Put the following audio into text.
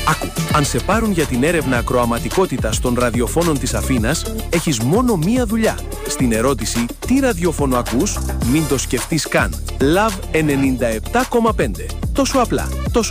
Άκου, αν σε πάρουν για την έρευνα ακροαματικότητας των ραδιοφώνων της Αθήνας, έχεις μόνο μία δουλειά. Στην ερώτηση «Τι ραδιόφωνο ακούς?», μην το σκεφτείς καν. Love 97,5. Τόσο απλά, τόσο